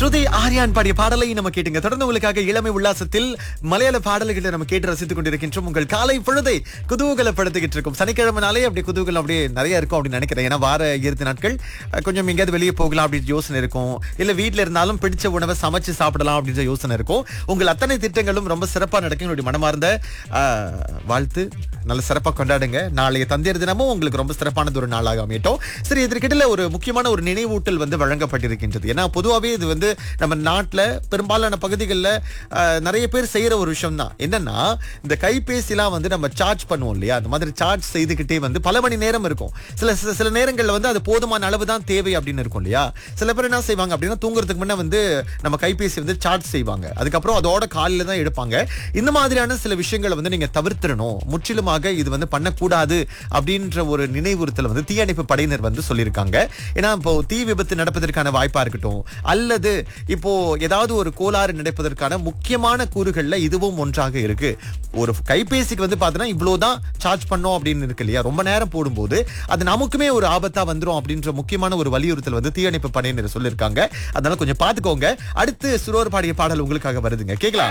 ஸ்ருதி ஆர்யான் பாடிய பாடலை நம்ம கேட்டுங்க. தொடர்ந்து உங்களுக்காக இளமை உல்லாசத்தில் மலையாள பாடல்களை நம்ம கேட்டு ரசித்துக் கொண்டிருக்கின்றோம். உங்கள் காலை பொழுதை குதூகலப்படுத்திக்கிட்டு இருக்கும். சனிக்கிழமைனாலே அப்படி குதூகலம் அப்படியே நிறைய இருக்கும் அப்படின்னு நினைக்கிறேன். ஏன்னா வார இறுதி நாட்கள் கொஞ்சம் எங்கேயாவது வெளியே போகலாம் அப்படின்னு யோசனை இருக்கும். இல்ல வீட்டுல இருந்தாலும் பிடிச்ச உணவை சமைச்சு சாப்பிடலாம் அப்படின்ற யோசனை இருக்கும். உங்கள் அத்தனை திட்டங்களும் ரொம்ப சிறப்பா நடக்கும். என்னுடைய மனமார்ந்த வாழ்த்து. நல்ல சிறப்பா கொண்டாடுங்க. நாளைய தந்தையர் தினமும் உங்களுக்கு ரொம்ப சிறப்பானது ஒரு நாளாக அமையட்டும். சரி, இதற்கிட்ட ஒரு முக்கியமான ஒரு நினைவூட்டல் வழங்கப்பட்டிருக்கின்றது. ஏன்னா பொதுவாகவே இது நம்ம நாட்டுல பெரும்பாலான பகுதிகளில் நிறைய பேர் செய்யற ஒரு விஷயம் தான். என்னன்னா, இந்த கைபேசிலாம் நம்ம சார்ஜ் பண்ணுவோம் இல்லையா, அந்த மாதிரி சார்ஜ் செய்துகிட்டே பல மணி நேரம் இருக்கும். சில நேரங்கள்ல அது போதுமான அளவு தான் தேவை அப்படின்னு இருக்கும் இல்லையா. சில பேர் என்ன செய்வாங்க அப்படின்னா, தூங்குறதுக்கு முன்ன நம்ம கைபேசி சார்ஜ் செய்வாங்க. அதுக்கப்புறம் அதோட காலையில தான் எடுப்பாங்க. இந்த மாதிரியான சில விஷயங்களை நீங்க தவிர்த்திடணும். முற்றிலுமாக இது பண்ணக்கூடாது அப்படின்ற ஒரு நினைவுறுத்தல் தீயணைப்பு படையினர் சொல்லியிருக்காங்க. ஏன்னா இப்போ தீ விபத்து நடப்பதற்கான வாய்ப்பா இருக்கட்டும், அல்லது இப்போ ஏதாவது ஒரு கோளாறு நடப்பதற்கான முக்கியமான கூறுகள்ல இதுவும் ஒன்றாக இருக்கு. ஒரு கைபேசிக்கு பாத்தீங்கன்னா இவ்வளவுதான் சார்ஜ் பண்ணோம் அப்படின்னு இருக்கு இல்லையா. ரொம்ப நேரம் போடும்போது அது நமக்குமே ஒரு ஆபத்தா வந்துரும் அப்படின்ற முக்கியமான ஒரு வலியுறுத்தல் தீயணைப்பு படையினர் சொல்லியிருக்காங்க. அதனால கொஞ்சம் பாத்துக்கோங்க. அடுத்து சுரோர் பாடிய பாடல் உங்களுக்காக வருதுங்க, கேட்கலாம்.